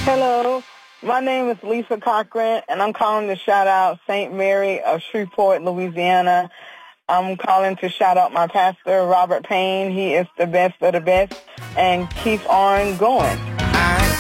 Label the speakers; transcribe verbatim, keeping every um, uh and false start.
Speaker 1: Hello, my name is Lisa Cochran, and I'm calling to shout out Saint Mary of Shreveport, Louisiana. I'm calling to shout out my pastor, Robert Payne. He is the best of the best, and keep on going.